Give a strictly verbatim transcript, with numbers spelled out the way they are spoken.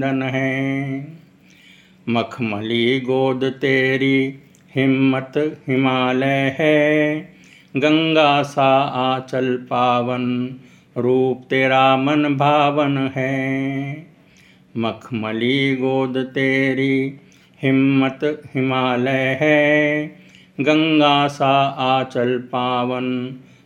धन है। मखमली गोद तेरी हिम्मत हिमालय है, गंगा सा आंचल पावन रूप तेरा मन भावन है। मखमली गोद तेरी हिम्मत हिमालय है, गंगा सा आंचल पावन